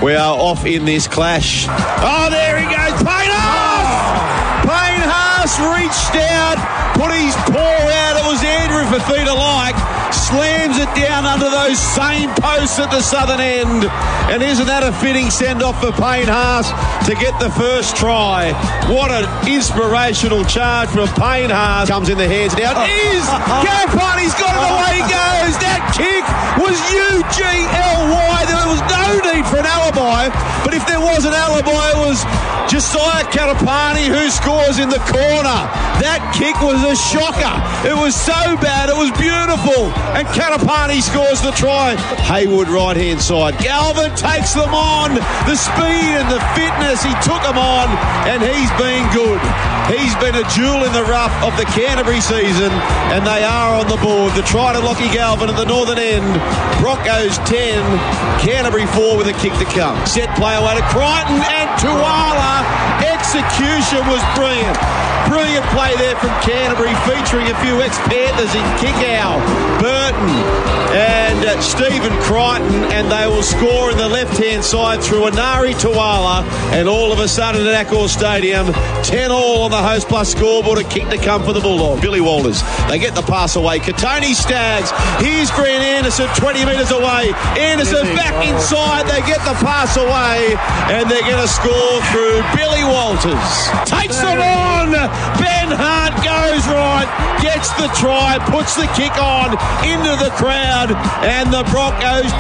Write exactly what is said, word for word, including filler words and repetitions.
We are off in this clash. Oh, there he goes. Payne Haas! Payne Haas reached out, put his paw out. It was Andrew Fifita-like. Slams it down under those same posts at the southern end. And isn't that a fitting send-off for Payne Haas to get the first try? What an inspirational charge from Payne Haas. Comes in the hands now. It is! Garapani's got it, away he goes! That kick was U G L Y. There was no need for an alibi, but if there was an alibi, it was Josiah Karapani who scores in the corner. That kick was a shocker. It was so bad, it was beautiful. And Karapani scores the try. Haywood right-hand side. Galvin takes them on. The speed and the fitness, he took them on, and he's been good. He's been a jewel in the rough of the Canterbury season, and they are on the board. The try to Lockie Galvin at the northern end. Broncos ten, Canterbury four with a kick to come. Set play away to Crichton and Tuala. Execution was brilliant. Brilliant play there from Canterbury, featuring a few ex-Panthers in Kickow, Burton and uh, Stephen Crichton, and they will score in the left-hand side through Anari Tuala, and all of a sudden at Accor Stadium, ten all on the Host Plus scoreboard, a kick to come for the Bulldogs. Billy Walters, they get the pass away. Katoni Staggs, here's Grant Anderson, twenty metres away. Anderson back inside, they get the pass away, and they're going to score through Billy Walters. Takes them on! Ben Hart goes right, gets the try, puts the kick on into the crowd, and the Broncos